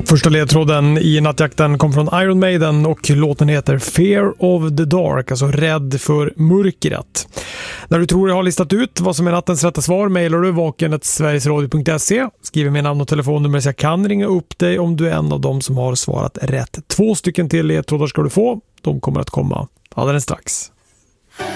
Första ledtråden i nattjakten kom från Iron Maiden och låten heter Fear of the Dark, alltså rädd för mörkret. När du tror jag har listat ut vad som är nattens rätta svar mejlar du vaken@sverigesradio.se, skriver med namn och telefonnummer så jag kan ringa upp dig om du är en av dem som har svarat rätt. 2 stycken till ledtrådar ska du få, de kommer att komma alldeles strax.